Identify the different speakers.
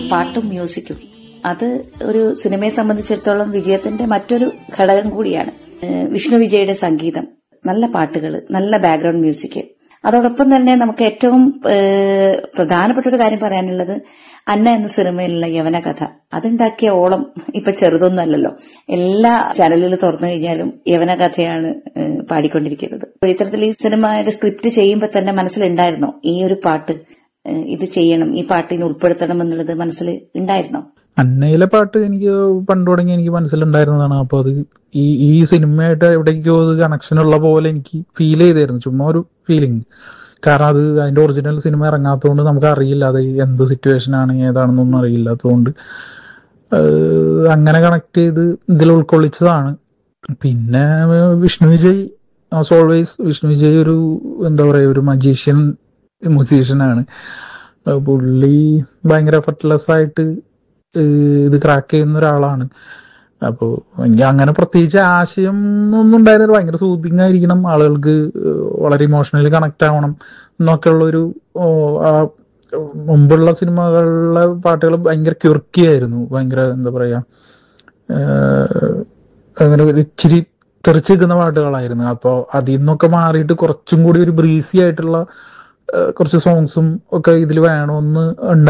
Speaker 1: പാട്ടും മ്യൂസിക്കും അത് ഒരു സിനിമയെ സംബന്ധിച്ചിടത്തോളം വിജയത്തിന്റെ മറ്റൊരു ഘടകം കൂടിയാണ്. വിഷ്ണു വിജയുടെ സംഗീതം, നല്ല പാട്ടുകൾ, നല്ല ബാക്ക്ഗ്രൗണ്ട് മ്യൂസിക്. അതോടൊപ്പം തന്നെ നമുക്ക് ഏറ്റവും പ്രധാനപ്പെട്ട ഒരു കാര്യം പറയാനുള്ളത് അന്ന എന്ന സിനിമയിലുള്ള യവന കഥ. അതുണ്ടാക്കിയ ഓളം ഇപ്പൊ ചെറുതൊന്നല്ലല്ലോ. എല്ലാ ചാനലുകൾ തുറന്നു കഴിഞ്ഞാലും യവന കഥയാണ് പാടിക്കൊണ്ടിരിക്കുന്നത്. ഇത്തരത്തിൽ ഈ സിനിമയുടെ സ്ക്രിപ്റ്റ് ചെയ്യുമ്പോൾ തന്നെ മനസ്സിലുണ്ടായിരുന്നോ ഈ ഒരു പാട്ട് ഇത് ചെയ്യണം, ഈ പാട്ടിനെ ഉൾപ്പെടുത്തണം എന്നുള്ളത് മനസ്സിൽ ഉണ്ടായിരുന്നോ?
Speaker 2: അന്നയിലെ പാട്ട് എനിക്ക് പണ്ട് തുടങ്ങി എനിക്ക് മനസ്സിലുണ്ടായിരുന്നതാണ്. അപ്പൊ അത് ഈ സിനിമയായിട്ട് എവിടേക്കോ അത് കണക്ഷൻ ഉള്ള പോലെ എനിക്ക് ഫീൽ ചെയ്തായിരുന്നു. ചുമ്മാ ഒരു ഫീലിംഗ്. കാരണം അത് അതിന്റെ ഒറിജിനൽ സിനിമ ഇറങ്ങാത്തതുകൊണ്ട് നമുക്ക് അറിയില്ല അത് എന്ത് സിറ്റുവേഷൻ ആണ് ഏതാണെന്നൊന്നും അറിയില്ലാത്തതുകൊണ്ട് അങ്ങനെ കണക്ട് ചെയ്ത് ഇതിൽ ഉൾക്കൊള്ളിച്ചതാണ്. പിന്നെ വിഷ്ണു വിജയ് ആസ് ഓൾവേസ്, വിഷ്ണു വിജയ് ഒരു എന്താ പറയാ ഒരു മ്യൂസീഷ്യനാണ്. പുള്ളി ഭയങ്കര എഫർട്ട്ലെസ് ആയിട്ട് ഇത് ക്രാക്ക് ചെയ്യുന്ന ഒരാളാണ്. അപ്പോൾ എനിക്ക് അങ്ങനെ പ്രത്യേകിച്ച് ആശയം ഒന്നും ഉണ്ടായിരുന്നില്ല. ഭയങ്കര സൂതിങ് ആയിരിക്കണം, ആളുകൾക്ക് വളരെ ഇമോഷണലി കണക്ട് ആവണം എന്നൊക്കെ ഉള്ളൊരു മുമ്പുള്ള സിനിമകളിലെ പാട്ടുകൾ ഭയങ്കര ക്യുർക്കിയായിരുന്നു. ഭയങ്കര എന്താ പറയാ അങ്ങനെ ഇച്ചിരി തെറിച്ച് നിൽക്കുന്ന പാട്ടുകളായിരുന്നു. അപ്പോൾ അതിൽ നിന്നൊക്കെ മാറിയിട്ട് കുറച്ചും കൂടി ഒരു ബ്രീസി ആയിട്ടുള്ള കുറച്ച് സോങ്സും ഒക്കെ ഇതിൽ വേണമെന്ന്